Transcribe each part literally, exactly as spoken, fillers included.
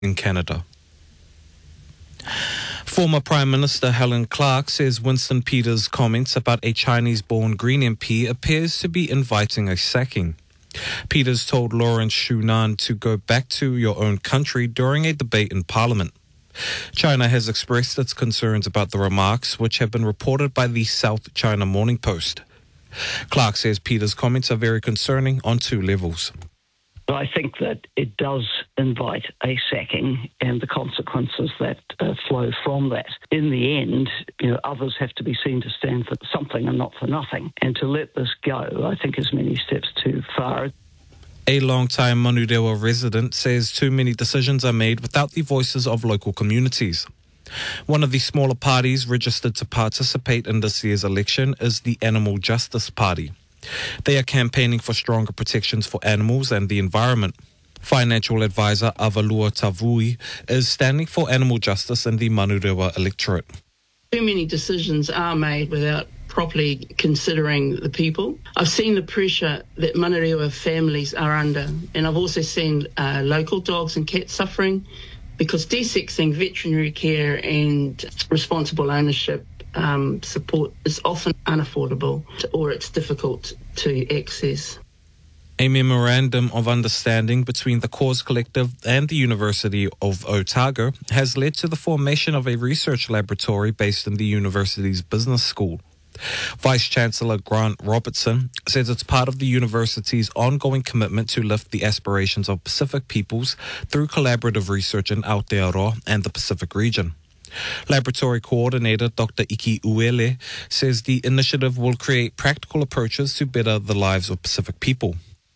in Canada. Former Prime Minister Helen Clark says Winston Peters' comments about a Chinese-born Green M P appears to be inviting a sacking. Peters told Lawrence Shunan to go back to your own country during a debate in Parliament. China has expressed its concerns about the remarks, which have been reported by the South China Morning Post. Clark says Peters' comments are very concerning on two levels. I think that it does invite a sacking and the consequences that uh, flow from that. In the end, you know, others have to be seen to stand for something and not for nothing. And to let this go, I think, is many steps too far. A long-time Manurewa resident says too many decisions are made without the voices of local communities. One of the smaller parties registered to participate in this year's election is the Animal Justice Party. They are campaigning for stronger protections for animals and the environment. Financial advisor Avalua Tavui is standing for animal justice in the Manurewa electorate. Too many decisions are made without properly considering the people. I've seen the pressure that Manurewa families are under, and I've also seen uh, local dogs and cats suffering because desexing veterinary care and responsible ownership um, support is often unaffordable or it's difficult to access. A memorandum of understanding between the Cause Collective and the University of Otago has led to the formation of a research laboratory based in the university's business school. Vice-Chancellor Grant Robertson says it's part of the university's ongoing commitment to lift the aspirations of Pacific peoples through collaborative research in Aotearoa and the Pacific region. Laboratory coordinator Doctor Iki Uele says the initiative will create practical approaches to better the lives of Pacific people.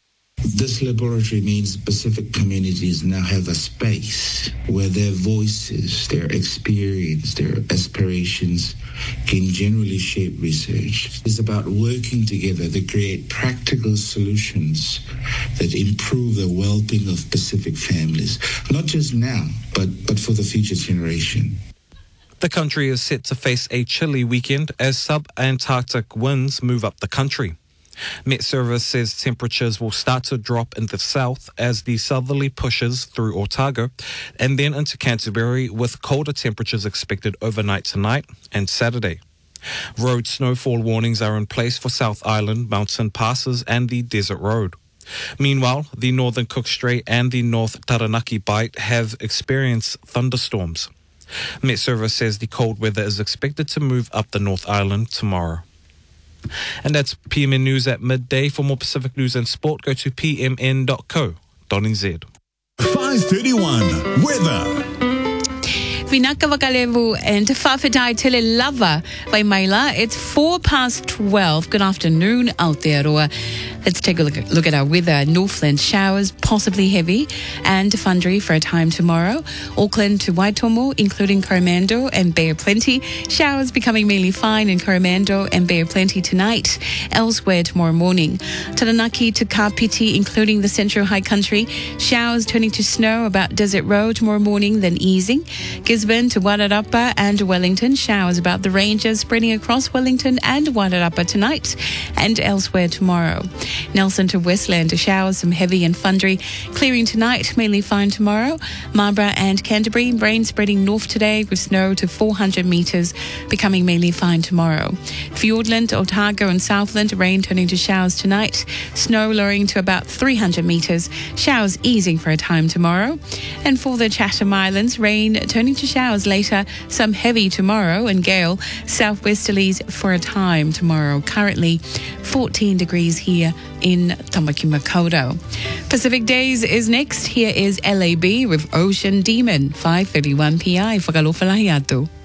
This laboratory means Pacific communities now have a space where their voices, their experience, their aspirations can generally shape research. It's about working together to create practical solutions that improve the well-being of Pacific families, not just now, but, but for the future generation. The country is set to face a chilly weekend as sub-Antarctic winds move up the country. Met Service says temperatures will start to drop in the south as the southerly pushes through Otago and then into Canterbury, with colder temperatures expected overnight tonight and Saturday. Road snowfall warnings are in place for South Island, Mountain Passes and the Desert Road. Meanwhile, the Northern Cook Strait and the North Taranaki Bight have experienced thunderstorms. Met Service says the cold weather is expected to move up the North Island tomorrow. And that's P M N News at midday. For more Pacific news and sport, go to p m n dot co dot n z. five thirty-one weather. Vinaka Vakalevu and Whawhetai Tele Lava by Maila. It's four past twelve. Good afternoon, Aotearoa. Let's take a look at, look at our weather. Northland showers, possibly heavy, and Whangarei for a time tomorrow. Auckland to Waitomo, including Coromandel and Bay of Plenty. Showers becoming mainly fine in Coromandel and Bay of Plenty tonight. Elsewhere tomorrow morning. Taranaki to Kapiti, including the Central High Country. Showers turning to snow about Desert Road tomorrow morning, then easing. Gisborne to Wairarapa and Wellington. Showers about the ranges spreading across Wellington and Wairarapa tonight and elsewhere tomorrow. Nelson to Westland to showers, some heavy in Whangarei. Clearing tonight, mainly fine tomorrow. Marlborough and Canterbury, rain spreading north today with snow to four hundred metres, becoming mainly fine tomorrow. Fiordland, Otago and Southland, rain turning to showers tonight. Snow lowering to about three hundred metres. Showers easing for a time tomorrow. And for the Chatham Islands, rain turning to showers later, some heavy tomorrow, and gale southwesterlies for a time tomorrow. Currently fourteen degrees here in Tamaki Makaurau. Pacific Days is next. Here is L A B with Ocean Demon, five thirty-one p m. Whakalofalahi atu.